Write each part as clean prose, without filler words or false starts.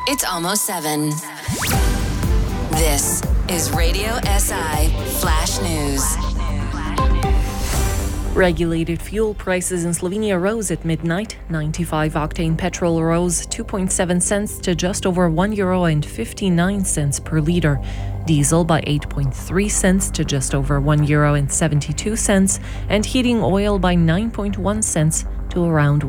It's almost 7. This is Radio SI Flash News. Regulated fuel prices in Slovenia rose at midnight. 95-octane petrol rose 2.7 cents to just over €1.59 per litre. Diesel by 8.3 cents to just over €1.72, and heating oil by 9.1 cents to around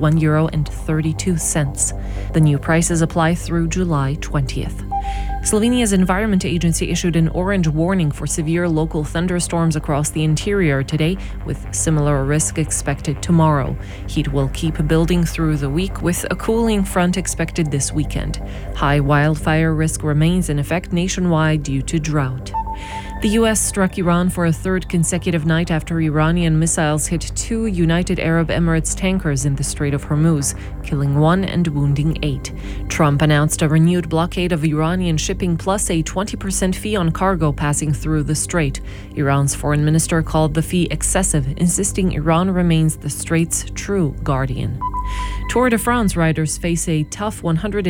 €1.32. The new prices apply through July 20th. Slovenia's Environment Agency issued an orange warning for severe local thunderstorms across the interior today, with similar risk expected tomorrow. Heat will keep building through the week, with a cooling front expected this weekend. High wildfire risk remains in effect nationwide due to drought. The U.S. struck Iran for a third consecutive night after Iranian missiles hit 2 United Arab Emirates tankers in the Strait of Hormuz, killing 1 and wounding 8. Trump announced a renewed blockade of Iranian shipping plus a 20% fee on cargo passing through the strait. Iran's foreign minister called the fee excessive, insisting Iran remains the strait's true guardian. Tour de France riders face a tough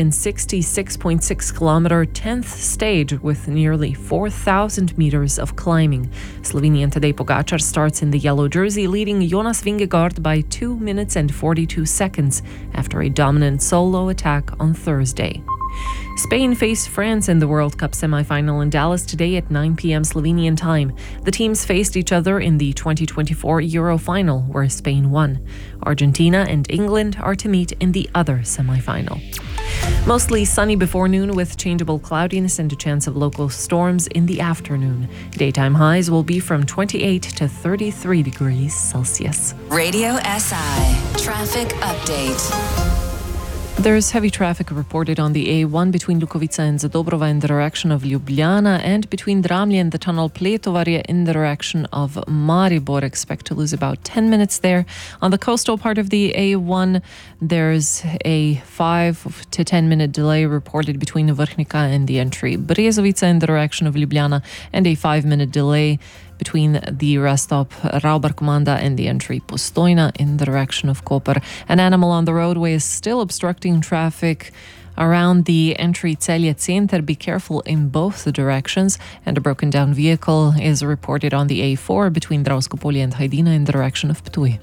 166.6-kilometre 10th stage with nearly 4,000 metres of climbing. Slovenian Tadej Pogačar starts in the yellow jersey, leading Jonas Vingegaard by 2 minutes and 42 seconds after a dominant solo attack on Thursday. Spain face France in the World Cup semi-final in Dallas today at 9 p.m. Slovenian time. The teams faced each other in the 2024 Euro final, where Spain won. Argentina and England are to meet in the other semi-final. Mostly sunny before noon with changeable cloudiness and a chance of local storms in the afternoon. Daytime highs will be from 28 to 33 degrees Celsius. Radio SI Traffic Update. There's heavy traffic reported on the A1 between Lukovica and Zadobrova in the direction of Ljubljana, and between Dramlje and the tunnel Pletovarje in the direction of Maribor. Expect to lose about 10 minutes there. On the coastal part of the A1, there's a 5 to 10 minute delay reported between Vrhnika and the entry Brezovica in the direction of Ljubljana, and a 5-minute delay between the rest stop Raubar Komanda and the entry Postojna in the direction of Koper. An animal on the roadway is still obstructing traffic around the entry Celje Center. Be careful in both directions. And a broken down vehicle is reported on the A4 between Dravsko Polje and Hajdina in the direction of Ptuj.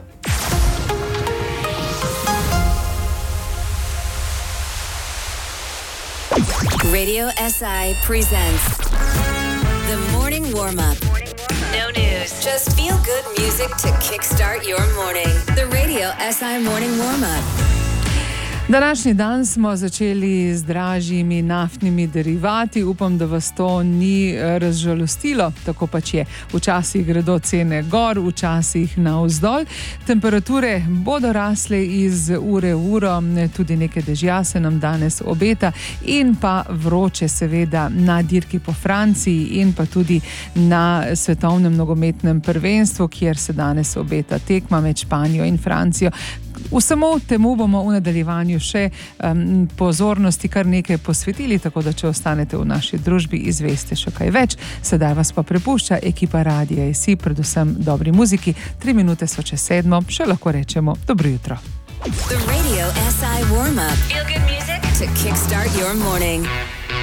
Radio SI presents the morning warm-up. No news, just feel-good music to kickstart your morning. The Radio SI morning warm-up. Današnji dan smo začeli z dražjimi naftnimi derivati. Upam, da vas to ni razžalostilo. Tako pač je. Včasih gredo cene gor, včasih navzdol. Temperature bodo rasle iz ure v uro. Tudi nekaj dežja se nam danes obeta. In pa vroče seveda na dirki po Franciji in pa tudi na svetovnem nogometnem prvenstvu, kjer se danes obeta tekma med Španijo in Francijo. Vsemu temu bomo v nadaljevanju še pozornosti kar nekaj posvetili, tako da če ostanete v naši družbi, izveste še kaj več. Sedaj vas pa prepušča ekipa Radia SI, predvsem dobri muziki. 3 minute so čez 7, še lahko rečemo dobro jutro. The Radio SI warm-up. Feel good music to kickstart your morning.